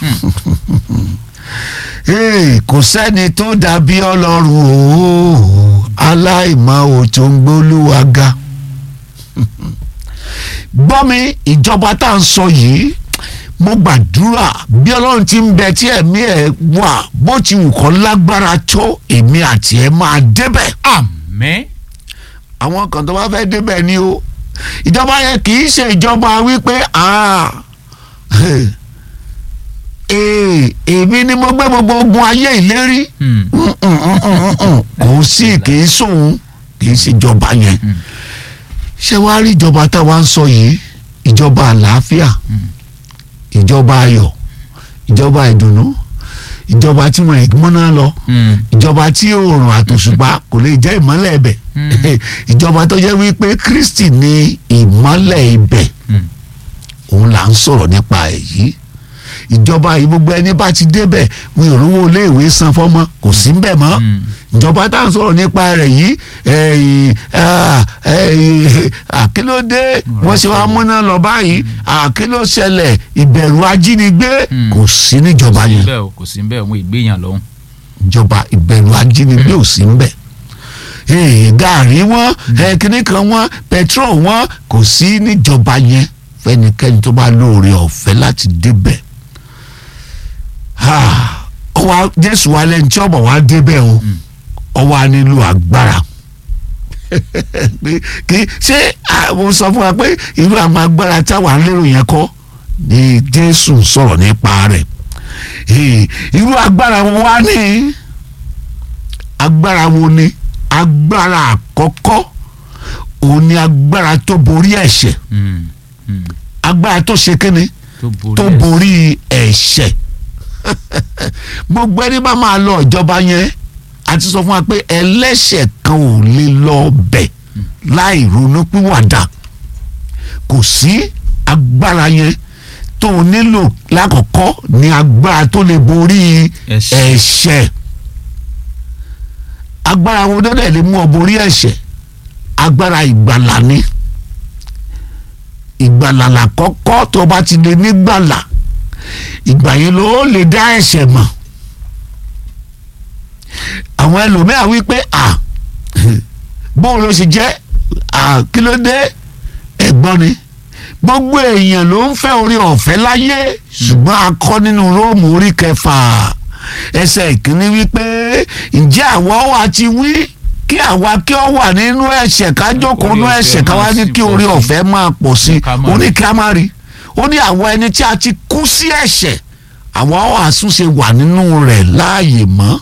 kò sẹ́ni tó dàbí Ọlọ́run o, aláìmọ̀ ò tó ń gbólúwa ga. Gbọ́ mi, ìjọba tá à ń sọ yìí, mo gbàdúrà bí Ọlọ́run ti ń bẹ tí ẹ̀mí ẹ̀ wà, bó ti wù kó lágbára tó, èmi àti ẹ̀ máa débẹ̀. Àmín. Àwọn kan tó bá fẹ́ débẹ̀ ni o. Ìjọba yẹn kì í ṣe ìjọba wípé èmi ni mo gbé gbogbo ogun ayé ìlérí. Kò sí, kì í sóhun, kì í ṣe ìjọba yẹn. Ṣé wàá rí ìjọba táwa ń sọ yìí? Ìjọba àlàáfíà, ìjọba ayọ̀, ìjọba ìdùnnú, ìjọba tí wọn ìgbóná lọ, ìjọba tí oòrùn àtòṣùpá kò lè jẹ́ ìmọ́lẹ̀ ibẹ̀, ìjọba tó jẹ́ wípé Kristi ni ìmọ́lẹ̀ ibẹ̀, òun là ń sọ̀rọ̀ nípa èyí. Ìjọba yìí gbogbo ẹni bá ti débẹ̀, wọn ò rówó iléèwé san fọ́mọ, kò sí ń bẹ̀ mọ́. Ìjọba tá à ń sọ̀rọ̀ nípa rẹ̀ yìí, àkílódé wọ́n ṣe wá múná lọ báyìí, àkíló ṣẹlẹ̀, ìbẹ̀rù ajínigbé kò sí níjọba yẹn. Kò sí ń bẹ̀ wọn ìgbéyàn lọ́hùn. Ìjọba ìbẹ̀rù ajínigbé ò sí ń bẹ̀. Gàrí wọn, kíní kan wọn, pẹtrol wọn, kò sí níjọba yẹn fẹ́nikẹ́ni tó bá lóore ọ̀fẹ́ láti débẹ̀. Jésù wa lẹ́ni tí ọ̀bọ̀ wa débẹ̀ o, ọwọ́ á nílò agbára. Ṣé mo sọ fún wa pé irú àwọn agbára táwa ń lérò yẹn kọ́ ni Jésù sọ̀rọ̀ nípa rẹ̀? Irú agbára wo wá ní? Agbára wo ni? Agbára àkọ́kọ́ òun ni agbára tó borí ẹ̀ṣẹ̀. Agbára tó ṣe kíni? Tó borí ẹ̀ṣẹ̀. Gbogbo ẹni bá máa lọ ìjọba yẹn, a ti sọ fún wa pé ẹlẹ́ṣẹ̀ kan ò lè lọ bẹ̀ láì ronú pìwàdà. Kò sí agbára yẹn tó nílò lákọ̀ọ́kọ́ ní agbára tó lè borí ẹ̀ṣẹ̀. Agbára wo dọ́dẹ̀ lè mú ọ borí ẹ̀ṣẹ̀? Agbára ìgbàlà ni. Ìgbàlà làkọ́kọ́ tó bá ti lè nígbàlà, ìgbà yẹn ló lè dá ẹ̀ṣẹ̀ mọ̀. Àwọn ẹlòmíà wípé bóun ló ṣe jẹ́, kí ló dé? Ẹ̀gbọ́n ni gbogbo èèyàn ló ń fẹ́ orí ọ̀fẹ́ láyé, ṣùgbọ́n a kọ́ nínú Róòmù orí 6 ẹsẹ̀ ìkíní wípé ǹjẹ́ àwa wà ti wí kí àwa kí ọ wà nínú ẹ̀ṣẹ̀ ká jókòó nínú ẹ̀ṣẹ̀ ká wá ní kí orí ọ̀fẹ́ máa pọ̀ sí, ó ní ká má rí. Ó ní àwọn ẹni tí a ti kú sí ẹ̀ṣẹ̀, àwa wà súnṣe wà nínú rẹ̀ láàyè mọ́.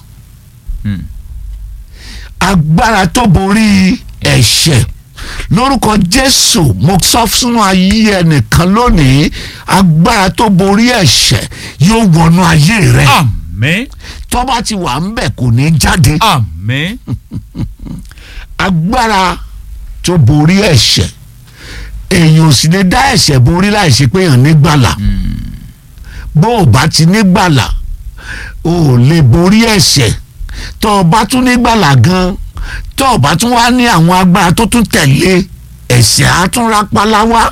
Agbára tó borí ẹ̀ṣẹ̀ lórúkọ Jésù, mo sọ sínú ayé ẹnìkan lónìí, agbára tó borí ẹ̀ṣẹ̀ yóò wọnú ayé rẹ. Àmín. Tó bá ti wà ń bẹ̀ kò ní jáde. Àmín. Agbára tó borí ẹ̀ṣẹ̀, èèyàn ò sì lè dá ẹ̀ṣẹ̀ borí láì ṣe pé èèyàn nígbàlà. Bó o bá ti nígbàlà, o ò lè borí ẹ̀ṣẹ̀. Tó o bá tún nígbàlà gan, tó o bá tún wá ní àwọn agbára tó tún tẹ̀lé, ẹ̀ṣẹ̀ á tún rápálá wá.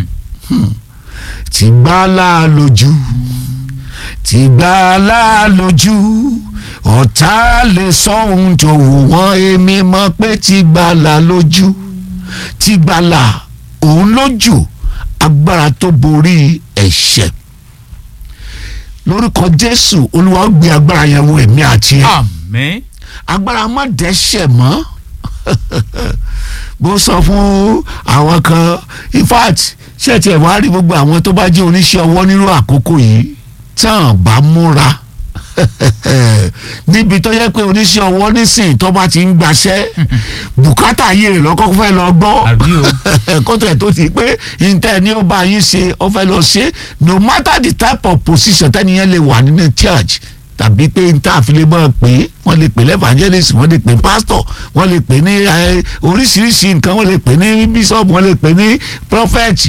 Tìgbàlà lójú, tìgbàlà lójú, ọ̀tá lè sọ ohun tó wù wọ́n, èmi mọ̀ pé tìgbàlà lójú. Tìgbàlà òun lójú, agbára tó borí ẹ̀ṣẹ̀. Lórúkọ Jésù, Olúwa gbé agbára yẹn wọ èmi àti ẹ. Àmín. Agbára má dẹ́ṣẹ̀ mọ́. Bó sọ fún àwọn kan, in fact ṣé tiẹ̀ wá rí gbogbo àwọn tó bá jẹ́ oníṣẹ́ ọwọ́ nírú àkókò yìí tán bá múra níbi tó yẹ pé oníṣẹ́ ọwọ́ nísìnyí tó bá ti ń gbaṣẹ́, bùkátà ayé rẹ̀ lọ́kọ́ fẹ́ lọ gbọ́ kótó ẹ̀ tó ti pé ìtẹ́ ni ó bá yín ṣe ó fẹ́ lọ ṣe, no matter the type of position tẹ́niyẹn lè wà nínú church, tàbí pé n ta àfilẹ̀ mọ́ pé wọ́n lè pè lẹ́fàjẹ́lẹ́sì, wọ́n lè pè pásítọ̀, wọ́n lè pè ní oríṣiríṣi nǹkan, wọ́n lè pè ní bíṣọ̀bù, wọ́n lè pè ní prọfẹ̀tì.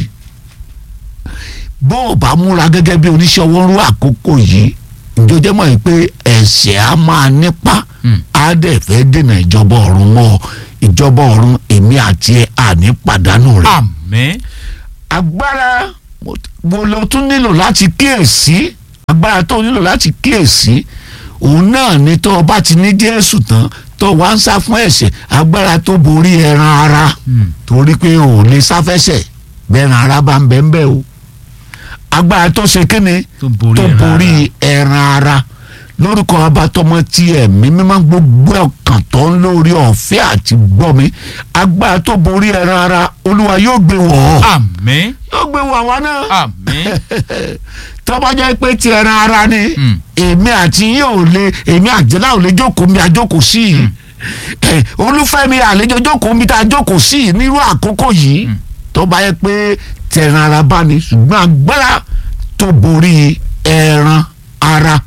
Bó o bá múra gẹ́gẹ́ bí oníṣẹ́ ọwọ́ rú àkókò yìí, ǹjọ́ jẹ́ mọ̀ pé ẹ̀ṣẹ̀ á máa nípa, á dẹ̀ fẹ́ dènà ìjọba ọ̀run mọ́. Ìjọba ọ̀run èmi àti ẹ̀ àní pàdánù rẹ̀. Àmín. Agbára wo lo tún nílò láti kíyèsí agbára tó nílò láti kíyèsí òun náà ni tó o bá ti ní Jésù tán tó wá ń sá fún ẹ̀ṣẹ̀, agbára tó borí ẹran ara torí pé o ò lè sáfẹ́ṣẹ̀ bẹ́ẹ̀ran ara bá ń bẹ́ẹ̀ o. agbára tó ṣe kíni tó borí ẹran ara lórúkọ abatọmọ tí ẹ̀mí mímọ́ gbogbo ọkàn tó ń lórí ọ̀fẹ́ àti gbọ́ mi, agbára tó borí ẹran ara Olúwa yóò gbé wọ̀ ọ́. àmín. yóò gbé wọ̀ àwa náà. àmín. tó bá jẹ́ pé ti ẹran ara ni èmi àti yín ò lè, èmi àjẹlá ò lè jókòó mi àjókòó sí i, Olúfẹ́mi àlejò jókòó mi tá a jókòó sí i nírú àkókò yìí. tó bá yẹ pé ti ẹran ara bá ní, ṣùgbọ́n agbára tó borí ẹran ara.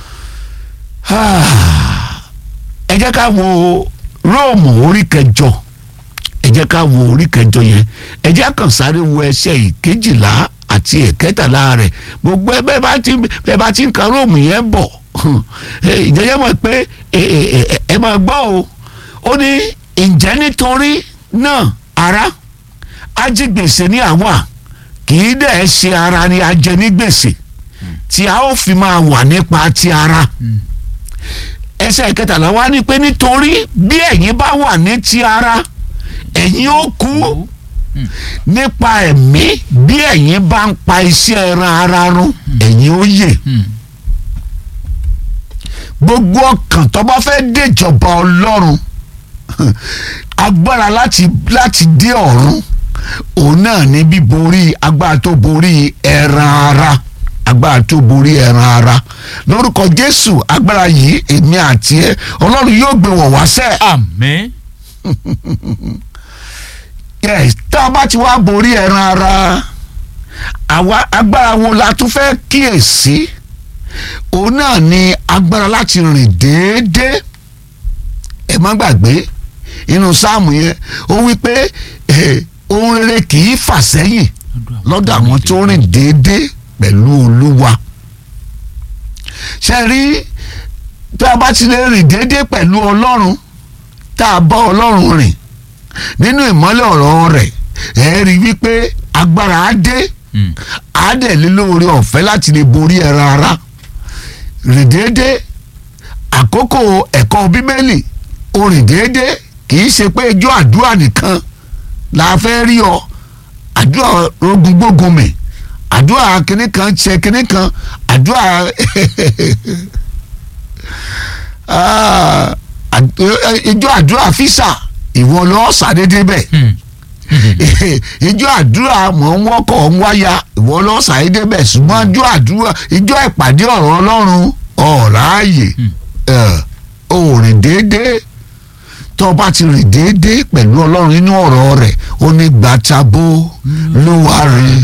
ẹ jẹ́ ká wo Róòmù orí kẹjọ, ẹ jẹ́ ká wo orí kẹjọ yẹn, ẹ jẹ́ kàn sáré wo ẹsẹ̀ ìkejìlá àti ìkẹtàlá rẹ̀. gbogbo ẹ bẹ́ẹ̀ bá ti ń ka Róòmù yẹn bọ̀ ìjẹ́jẹ́ mọ̀ pé ẹ máa gbọ́ o. ó ní ǹjẹ́ nítorí náà ará, ajigbèsè ní àwa, kì í dẹ̀ ṣe ara ni a jẹ ní gbèsè tí a ó fi máa wà nípa ti ara. ẹsẹ̀ ìkẹtàlá wá ní pé nítorí bí ẹ̀yin bá wà ní ti ara ẹ̀yin ó kú, nípa ẹ̀mí bí ẹ̀yin bá ń pa iṣẹ́ ẹran ara run ẹ̀yin ó yè. gbogbo ọkàn tó bá fẹ́ déjọba Ọlọ́run, agbára láti dé ọ̀run òun náà ní bíborí agbára tó borí ẹran ara, agbára tó borí ẹran ara. lórúkọ Jésù agbára yìí èmi àti ẹ Ọlọ́run yóò gbé wọ̀ wá sẹ́. àmín. yes, tá a bá ti wá borí ẹran ara, àwa agbára wo la tún fẹ́ kíyèsí? òun náà ni agbára láti rìn déédéé. ẹ má gbàgbé inú sáàmù yẹn ó wí pé ohun rere kì í fà sẹ́yìn lọ́dọ̀ àwọn tó rìn déédéé pẹ̀lú Olúwa. ṣe rí tá a bá ti lè rìn déédéé pẹ̀lú Ọlọ́run, tá a bá Ọlọ́run rìn nínú ìmọ́lẹ̀ ọ̀rọ̀ rẹ̀, ẹ rí wípé agbára á dé, á dẹ̀ lé lórí ọ̀fẹ́ láti lè borí ẹran ara. rìn déédéé, àkókò ẹ̀kọ́ Bíbélì ó rìn déédéé, kì í ṣe pé ijó àdúrà nìkan la fẹ́ rí ọ, àdúrà rogun gbógun mi, àdúrà kìnnì kan ṣe kìnnì kan, àdúrà ijó àdúrà físà ìwọ lọ ṣàdédé bẹ. ijó àdúrà mọ̀ ń wọ́kọ̀ ń wáyà ìwọ lọ ṣàdédé bẹ, ṣùgbọ́n ijó àdúrà ijó ìpàdé ọ̀rọ̀ Ọlọ́run ọ̀ráàyè òrìn déédéé. tó o bá ti rìn déédéé pẹ̀lú Ọlọ́run nínú ọ̀rọ̀ rẹ̀, ó ní gbàtàbó ló wà rìn.